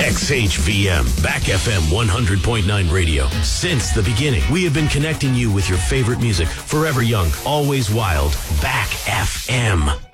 XHVM, Back FM 100.9 radio. Since the beginning, we have been connecting you with your favorite music. Forever young, always wild. Back FM.